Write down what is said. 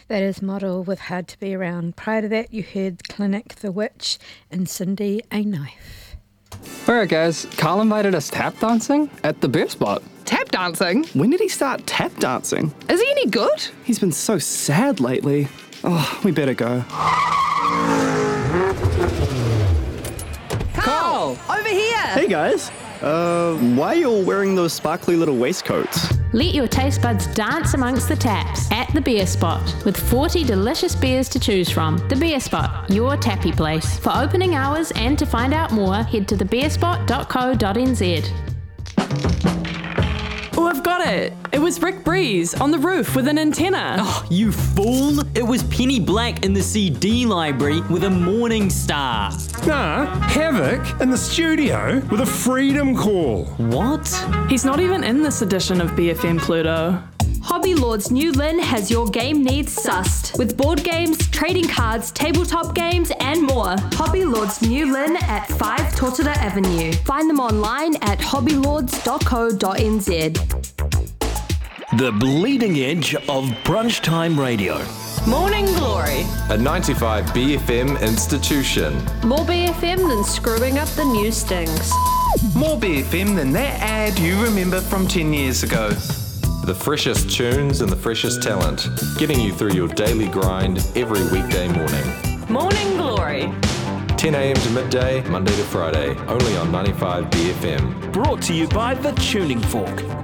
That is Model with Hard to Be Around. Prior to that, you heard Clinic the Witch and Cindy A Knife. Alright guys, Carl invited us tap dancing at the beer spot. Tap dancing? When did he start tap dancing? Is he any good? He's been so sad lately. Oh, we better go. Carl! Over here! Hey guys. Why are you all wearing those sparkly little waistcoats? Let your taste buds dance amongst the taps at the Beer Spot with 40 delicious beers to choose from. The Beer Spot, your tappy place. For opening hours and to find out more, head to thebeerspot.co.nz. Oh, I've got it. It was Rick Breeze on the roof with an antenna. Oh, you fool! It was Penny Black in the CD library with a Morning Star. Nah, Havoc in the studio with a Freedom Call. What? He's not even in this edition of BFM Pluto. Hobby Lord's New Lynn has your game needs sussed with board games, trading cards, tabletop games, and more. Hobby Lord's New Lynn at 5 Totara Avenue. Find them online at hobbylords.co.nz. The bleeding edge of brunch time radio. Morning Glory. A 95 BFM institution. More BFM than screwing up the news stings. More BFM than that ad you remember from 10 years ago. The freshest tunes and the freshest talent, getting you through your daily grind every weekday morning. Morning Glory. 10 a.m. to midday, Monday to Friday, only on 95 BFM. Brought to you by The Tuning Fork.